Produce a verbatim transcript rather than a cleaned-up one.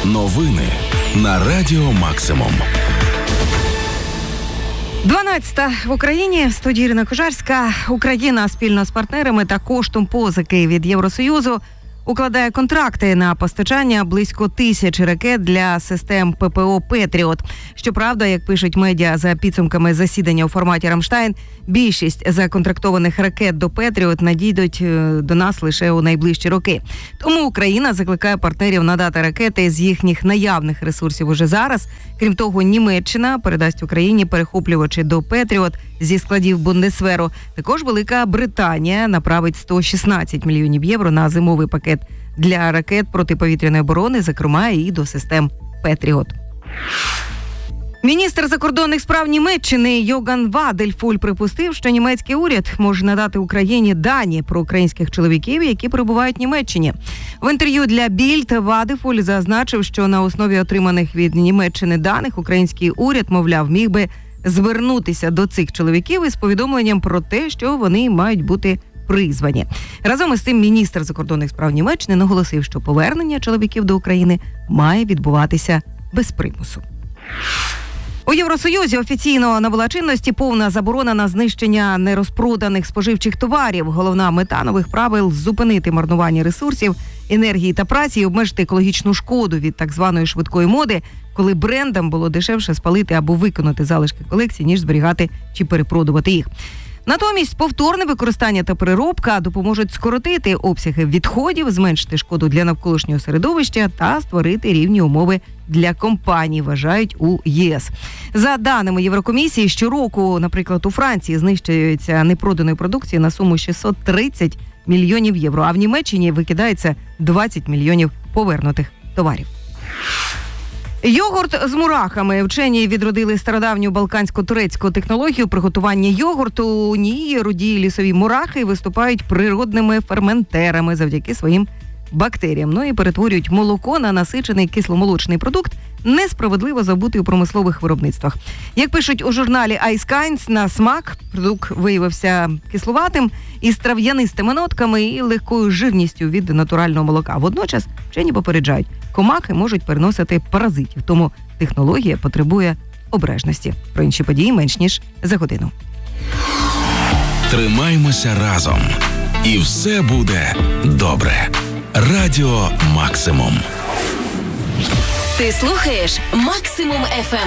Новини на Радіо Максимум. дванадцята в Україні. В студії Ірина Кожарська. Україна спільно з партнерами та коштом позики від Євросоюзу укладає контракти на постачання близько тисячі ракет для систем ППО «Петріот». Щоправда, як пишуть медіа за підсумками засідання у форматі «Рамштайн», більшість законтрактованих ракет до «Петріот» надійдуть до нас лише у найближчі роки. Тому Україна закликає партнерів надати ракети з їхніх наявних ресурсів уже зараз. Крім того, Німеччина передасть Україні перехоплювачі до «Петріот» зі складів Бундесверу. Також Велика Британія направить сто шістнадцять мільйонів євро на зимовий пакет для ракет протиповітряної оборони, зокрема і до систем «Петріот». Міністр закордонних справ Німеччини Йоган Вадельфуль припустив, що німецький уряд може надати Україні дані про українських чоловіків, які перебувають в Німеччині. В інтерв'ю для Більд Вадельфуль зазначив, що на основі отриманих від Німеччини даних український уряд, мовляв, міг би звернутися до цих чоловіків із повідомленням про те, що вони мають бути призвані. Разом із тим міністр закордонних справ Німеччини наголосив, що повернення чоловіків до України має відбуватися без примусу. У Євросоюзі офіційно набула чинності повна заборона на знищення нерозпроданих споживчих товарів. Головна мета нових правил – зупинити марнування ресурсів, енергії та праці і обмежити екологічну шкоду від так званої швидкої моди, коли брендам було дешевше спалити або виконати залишки колекції, ніж зберігати чи перепродувати їх. Натомість повторне використання та переробка допоможуть скоротити обсяги відходів, зменшити шкоду для навколишнього середовища та створити рівні умови для компаній, вважають у ЄС. За даними Єврокомісії, щороку, наприклад, у Франції знищується непроданої продукції на суму шістсот тридцять мільйонів євро, а в Німеччині викидається двадцять мільйонів повернутих товарів. Йогурт з мурахами. Вчені відродили стародавню балкансько-турецьку технологію приготування йогурту. У ній руді лісові мурахи виступають природними ферментерами завдяки своїм бактеріям. Ну і перетворюють молоко на насичений кисломолочний продукт, несправедливо забутий у промислових виробництвах. Як пишуть у журналі Ice Kinds, на смак продукт виявився кислуватим, із трав'янистими нотками і легкою жирністю від натурального молока. Водночас вчені попереджають, комахи можуть переносити паразитів, тому технологія потребує обережності. Про інші події менш ніж за годину. Тримаймося разом, і все буде добре. Радіо Максимум. Ти слухаєш Максимум еф ем.